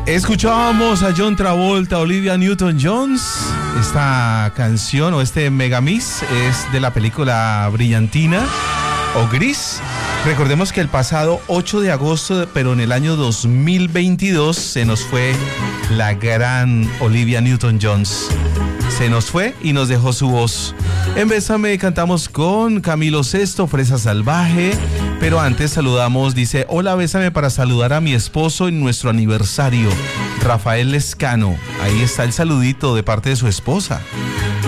Escuchábamos a John Travolta, Olivia Newton-John. Esta canción o este megamix es de la película Brillantina o Gris. Recordemos que el pasado 8 de agosto, pero en el año 2022, se nos fue la gran Olivia Newton-John. Se nos fue y nos dejó su voz. En Bésame cantamos con Camilo Sesto, Fresa Salvaje. Pero antes saludamos, dice: hola, bésame para saludar a mi esposo en nuestro aniversario, Rafael Lescano. Ahí está el saludito de parte de su esposa.